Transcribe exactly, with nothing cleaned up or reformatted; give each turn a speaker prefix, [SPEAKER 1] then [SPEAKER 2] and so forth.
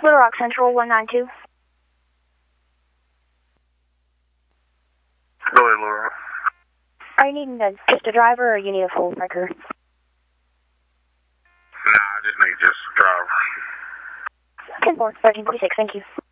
[SPEAKER 1] Little Rock Central, one nine two.
[SPEAKER 2] Go ahead, Little Rock.
[SPEAKER 1] Are you needing a, just a driver, or you need a full wrecker?
[SPEAKER 2] Nah, I just need just a driver.
[SPEAKER 1] ten four, thirteen forty-six, thank you.